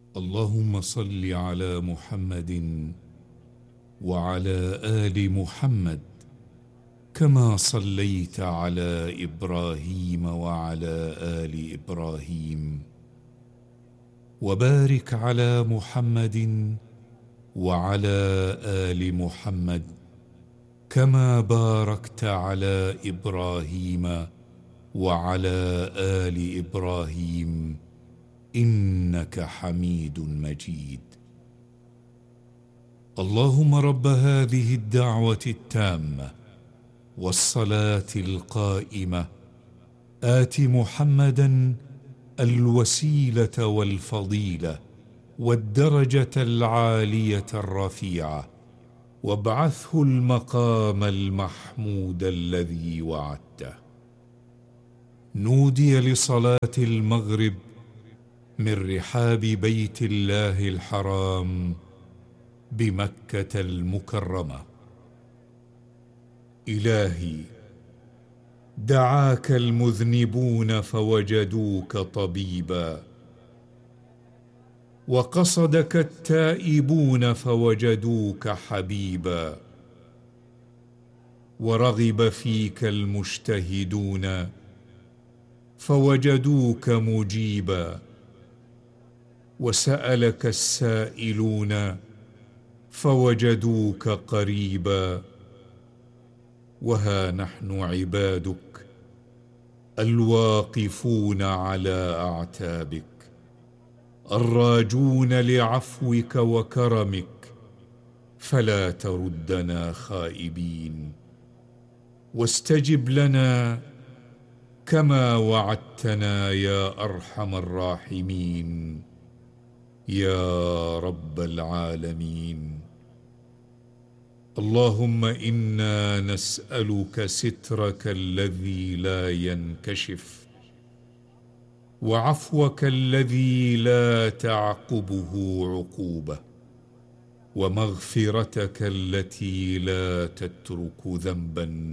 اللهم صل على محمد وعلى آل محمد كما صليت على إبراهيم وعلى آل إبراهيم، وبارك على محمد وعلى آل محمد كما باركت على إبراهيم وعلى آل إبراهيم إنك حميد مجيد. اللهم رب هذه الدعوة التامة والصلاة القائمة آت محمدا الوسيلة والفضيلة والدرجة العالية الرفيعة، وابعثه المقام المحمود الذي وعدته. نودي لصلاة المغرب من رحاب بيت الله الحرام بمكة المكرمة. إلهي، دعاك المذنبون فوجدوك طبيبا، وقصدك التائبون فوجدوك حبيبا، ورغب فيك المجتهدون فوجدوك مجيبا، وسألك السائلون فوجدوك قريبا. وها نحن عبادك الواقفون على أعتابك، الراجون لعفوك وكرمك، فلا تردنا خائبين، واستجب لنا كما وعدتنا يا أرحم الراحمين يا رب العالمين. اللهم إنا نسألك سترك الذي لا ينكشف، وعفوك الذي لا تعقبه عقوبة، ومغفرتك التي لا تترك ذنبا،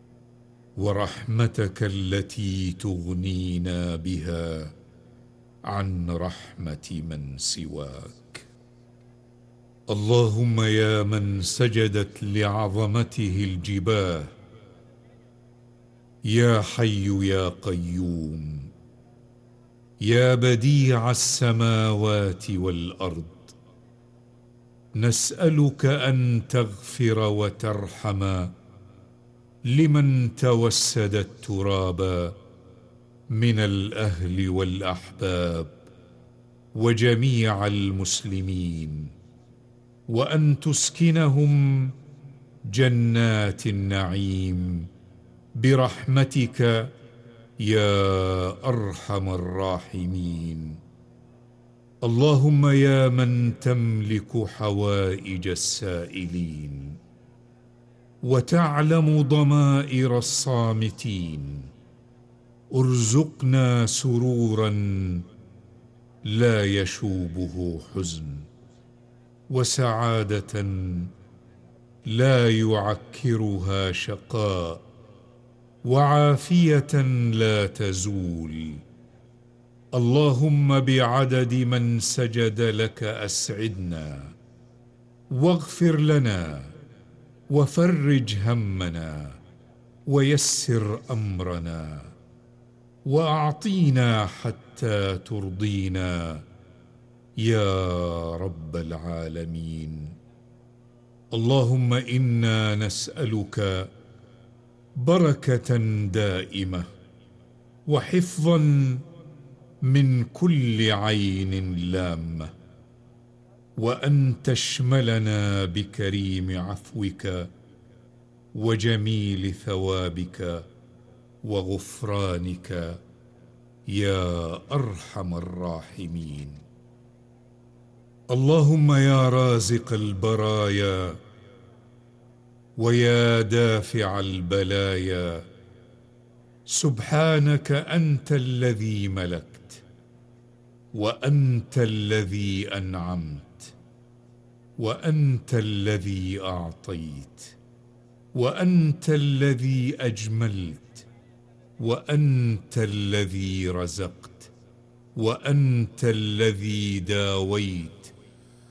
ورحمتك التي تغنينا بها عن رحمة من سواك. اللهم يا من سجدت لعظمته الجباه، يا حي يا قيوم، يا بديع السماوات والأرض، نسألك أن تغفر وترحم لمن توسد التراب من الأهل والأحباب وجميع المسلمين، وأن تسكنهم جنات النعيم برحمتك يا أرحم الراحمين. اللهم يا من تملك حوائج السائلين وتعلم ضمائر الصامتين، ارزقنا سرورا لا يشوبه حزن، وسعادة لا يعكرها شقاء، وعافية لا تزول. اللهم بعدد من سجد لك أسعدنا، واغفر لنا، وفرج همنا، ويسر أمرنا، وأعطينا حتى ترضينا يا رب العالمين. اللهم إنا نسألك بركة دائمة، وحفظا من كل عين لامة، وأن تشملنا بكريم عفوك وجميل ثوابك وغفرانك يا أرحم الراحمين. اللهم يا رازق البرايا ويا دافع البلايا، سبحانك أنت الذي ملكت، وأنت الذي أنعمت، وأنت الذي أعطيت، وأنت الذي أجملت، وأنت الذي رزقت، وأنت الذي داويت